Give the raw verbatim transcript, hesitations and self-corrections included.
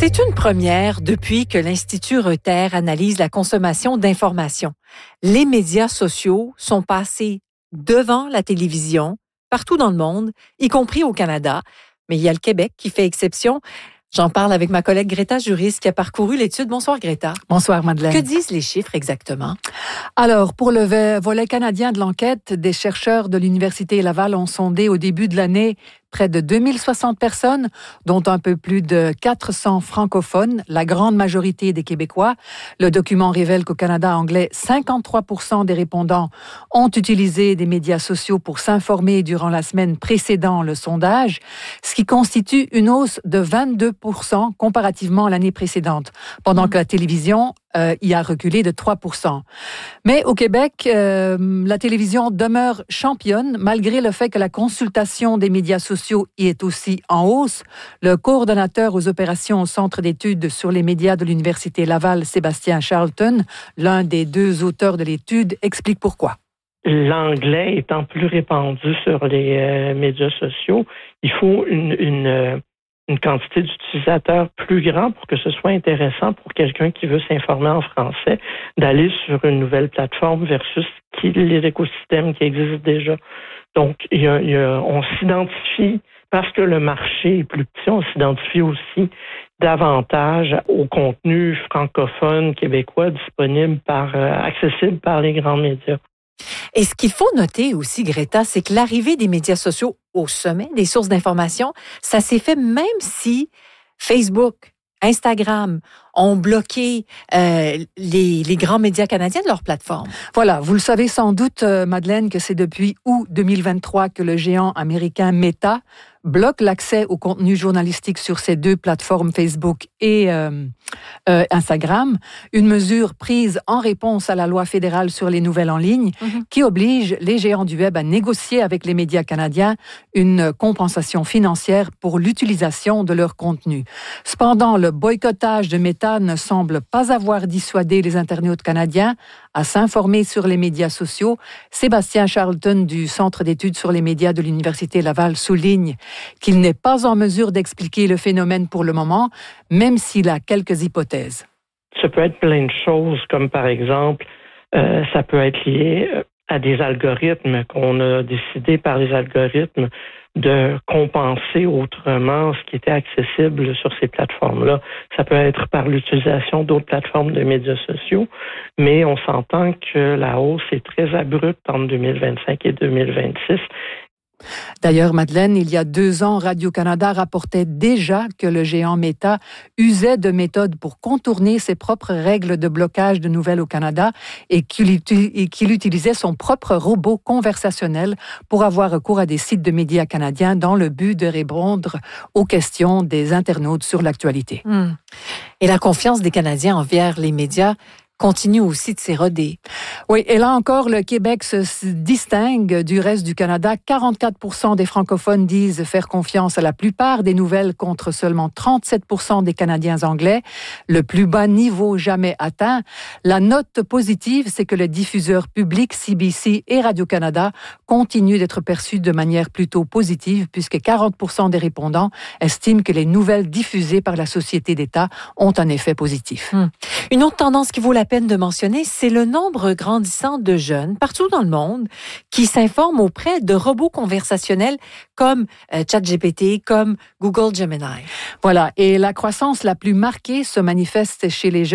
C'est une première depuis que l'Institut Reuters analyse la consommation d'informations. Les médias sociaux sont passés devant la télévision partout dans le monde, y compris au Canada. Mais il y a le Québec qui fait exception. J'en parle avec ma collègue Greta Juris qui a parcouru l'étude. Bonsoir Greta. Bonsoir Madeleine. Que disent les chiffres exactement? Alors, pour le volet canadien de l'enquête, des chercheurs de l'Université Laval ont sondé au début de l'année près de deux mille soixante personnes, dont un peu plus de quatre cents francophones, la grande majorité des Québécois. Le document révèle qu'au Canada anglais, cinquante-trois pour cent des répondants ont utilisé des médias sociaux pour s'informer durant la semaine précédant le sondage, ce qui constitue une hausse de vingt-deux pour cent comparativement à l'année précédente, pendant mmh. que la télévision euh, y a reculé de trois pour cent. Mais au Québec, euh, la télévision demeure championne, malgré le fait que la consultation des médias sociaux y est aussi en hausse. Le coordonnateur aux opérations au Centre d'études sur les médias de l'Université Laval, Sébastien Charlton, l'un des deux auteurs de l'étude, explique pourquoi. L'anglais étant plus répandu sur les euh, médias sociaux, il faut une, une, euh, une quantité d'utilisateurs plus grande pour que ce soit intéressant pour quelqu'un qui veut s'informer en français d'aller sur une nouvelle plateforme versus qui, les écosystèmes qui existent déjà. Donc, il y a, il y a, on s'identifie, parce que le marché est plus petit, on s'identifie aussi davantage au contenu francophone québécois disponible par, euh, accessible par les grands médias. Et ce qu'il faut noter aussi, Greta, c'est que l'arrivée des médias sociaux au sommet des sources d'information, ça s'est fait même si Facebook, Instagram ont bloqué euh, les, les grands médias canadiens de leur plateforme. Voilà, vous le savez sans doute, euh, Madeleine, que c'est depuis août deux mille vingt-trois que le géant américain Meta bloque l'accès au contenu journalistique sur ces deux plateformes Facebook et euh, euh, Instagram, une mesure prise en réponse à la loi fédérale sur les nouvelles en ligne mm-hmm. qui oblige les géants du web à négocier avec les médias canadiens une compensation financière pour l'utilisation de leur contenu. Cependant, le boycottage de Meta ne semble pas avoir dissuadé les internautes canadiens à s'informer sur les médias sociaux. Sébastien Charlton du Centre d'études sur les médias de l'Université Laval souligne qu'il n'est pas en mesure d'expliquer le phénomène pour le moment, même s'il a quelques hypothèses. Ça peut être plein de choses, comme par exemple, euh, ça peut être lié à des algorithmes qu'on a décidé par les algorithmes de compenser autrement ce qui était accessible sur ces plateformes-là. Ça peut être par l'utilisation d'autres plateformes de médias sociaux, mais on s'entend que la hausse est très abrupte entre deux mille vingt-cinq et deux mille vingt-six. D'ailleurs, Madeleine, il y a deux ans, Radio-Canada rapportait déjà que le géant Meta usait de méthodes pour contourner ses propres règles de blocage de nouvelles au Canada et qu'il, et qu'il utilisait son propre robot conversationnel pour avoir recours à des sites de médias canadiens dans le but de répondre aux questions des internautes sur l'actualité. Mmh. Et la confiance des Canadiens envers les médias continue aussi de s'éroder. Oui, et là encore, le Québec se distingue du reste du Canada. quarante-quatre pour cent des francophones disent faire confiance à la plupart des nouvelles contre seulement trente-sept pour cent des Canadiens anglais. Le plus bas niveau jamais atteint. La note positive, c'est que les diffuseurs publics C B C et Radio-Canada continuent d'être perçus de manière plutôt positive puisque quarante pour cent des répondants estiment que les nouvelles diffusées par la société d'État ont un effet positif. Hum. Une autre tendance qui vaut la peine de mentionner, c'est le nombre grandissant de jeunes partout dans le monde qui s'informent auprès de robots conversationnels comme euh, ChatGPT, comme Google Gemini. Voilà, et la croissance la plus marquée se manifeste chez les jeunes